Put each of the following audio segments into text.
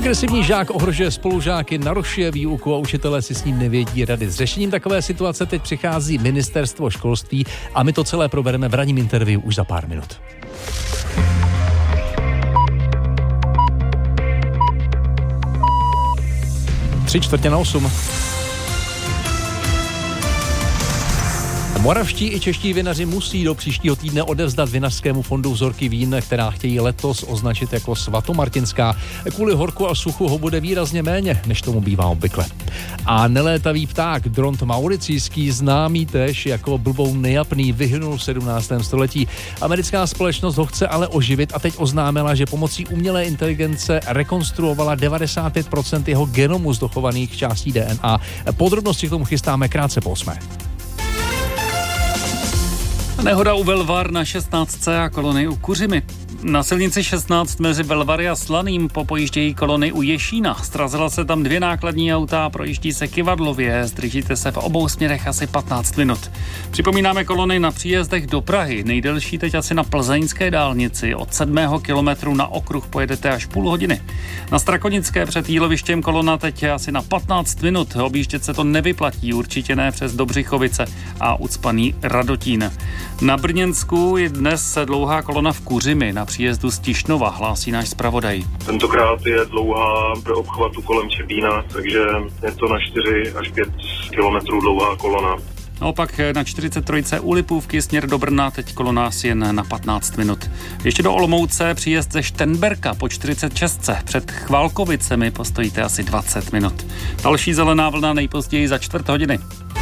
Agresivní žák ohrožuje spolužáky, narušuje výuku a učitelé si s ním nevědí rady. S řešením takové situace teď přichází ministerstvo školství a my to celé probereme v ranním interview už za pár minut. Tři čtvrtě na 8. Moravští i čeští vinaři musí do příštího týdne odevzdat Vinařskému fondu vzorky vín, která chtějí letos označit jako svatomartinská. Kvůli horku a suchu ho bude výrazně méně, než tomu bývá obvykle. A nelétavý pták dront mauricijský, známý též jako blbou nejapný, vyhynul v 17. století. Americká společnost ho chce ale oživit a teď oznámila, že pomocí umělé inteligence rekonstruovala 95% jeho genomu z dochovaných částí DNA. Podrobnosti k tomu chystáme krátce po 8. Nehoda u Velvar na 16 a kolony u Kuřimy. Na silnici 16 mezi Velvary a Slaným popojíždějí kolony u Ješína. Srazila se tam 2 nákladní auta a projíždí se kyvadlově. Zdržíte se v obou směrech asi 15 minut. Připomínáme kolony na příjezdech do Prahy. Nejdelší teď asi na plzeňské dálnici. Od 7. kilometru na okruh pojedete až půl hodiny. Na Strakonické před Jílovištěm kolona teď asi na 15 minut. Objíždět se to nevyplatí, určitě ne přes Dobřichovice a ucpaný Radotín. Na Brněnsku je dnes dlouhá kolona v Kuřimi na příjezdu z Tišnova, hlásí náš zpravodaj. Tentokrát je dlouhá do obchvatu kolem Čepína, takže je to na 4 až 5 kilometrů dlouhá kolona. Naopak na 43. u Lipůvky směr do Brna teď kolona jen na 15 minut. Ještě do Olomouce příjezd ze Štenberka po 46. Před Chválkovicemi postojíte asi 20 minut. Další zelená vlna nejpozději za čtvrt hodiny.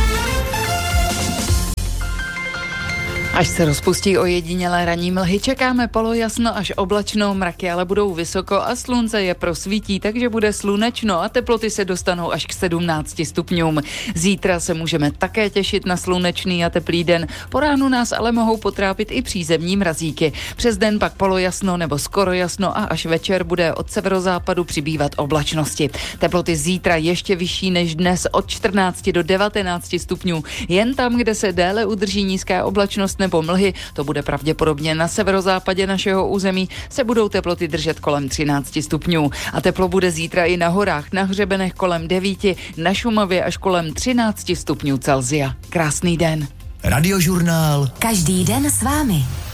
Až se rozpustí ojedinělé ranní mlhy, čekáme polojasno až oblačno, mraky ale budou vysoko a slunce je prosvítí, takže bude slunečno a teploty se dostanou až k 17 stupňům. Zítra se můžeme také těšit na slunečný a teplý den, po ránu nás ale mohou potrápit i přízemní mrazíky. Přes den pak polojasno nebo skoro jasno a až večer bude od severozápadu přibývat oblačnosti. Teploty zítra ještě vyšší než dnes od 14 do 19 stupňů. Jen tam, kde se déle udrží nízká oblačnost nebo mlhy, to bude pravděpodobně na severozápadě našeho území, se budou teploty držet kolem 13 stupňů. A teplo bude zítra i na horách, na hřebenech kolem 9, na Šumavě až kolem 13 stupňů Celsia. Krásný den. Radiožurnál. Každý den s vámi.